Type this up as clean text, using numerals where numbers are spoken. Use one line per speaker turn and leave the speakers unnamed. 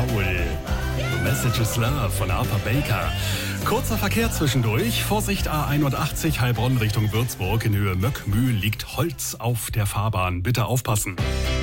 Paul. The Message is Love von Arthur Baker. Kurzer Verkehr zwischendurch. Vorsicht A81 Heilbronn Richtung Würzburg. In Höhe Möckmühl liegt Holz auf der Fahrbahn. Bitte aufpassen.